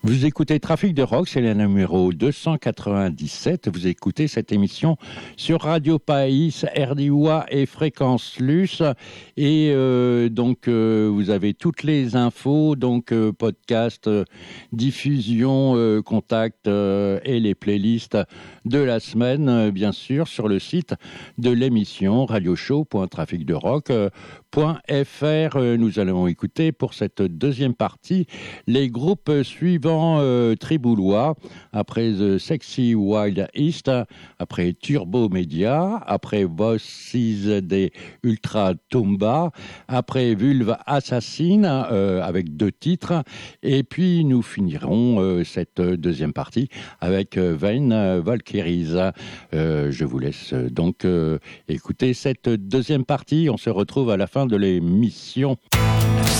Vous écoutez Trafic de Rock, c'est le numéro 297. Vous écoutez cette émission sur Radio Païs, RDOA et Fréquence Luce. Et vous avez toutes les infos, podcast, diffusion, contact et les playlists de la semaine, bien sûr, sur le site de l'émission radioshow.traficderock.fr. Nous allons écouter pour cette deuxième partie les groupes suivants triboulois, après The Sexy Wild East, après Turbo Media, après Bosses des Ultra Tomba, après Vulve Assassin avec 2 titres, et puis nous finirons cette deuxième partie avec Vain Valkyries. Je vous laisse donc écouter cette deuxième partie. On se retrouve à la fin de l'émission.